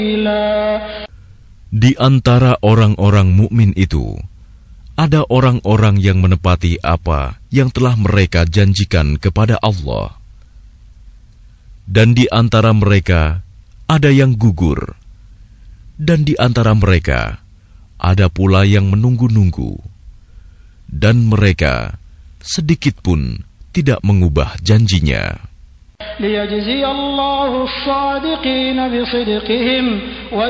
Di antara orang-orang mukmin itu, ada orang-orang yang menepati apa yang telah mereka janjikan kepada Allah. Dan di antara mereka ada yang gugur. Dan di antara mereka ada pula yang menunggu-nunggu. Dan mereka sedikit pun tidak mengubah janjinya. ليجزي الله الصادقين بصدقهم